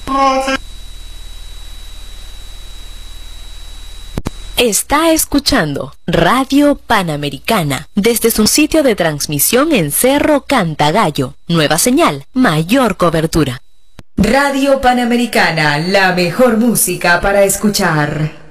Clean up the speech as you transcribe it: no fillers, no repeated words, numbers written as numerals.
Está escuchando Radio Panamericana desde su sitio de transmisión en Cerro Cantagallo. Nueva señal, mayor cobertura. Radio Panamericana, la mejor música para escuchar.